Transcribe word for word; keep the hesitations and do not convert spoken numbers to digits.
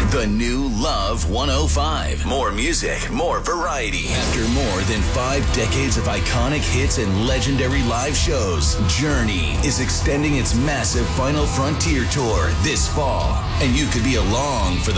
The new Love one oh five. More music, more variety. After more than five decades of iconic hits and legendary live shows, Journey is extending its massive Final Frontier tour this fall. And you could be along for the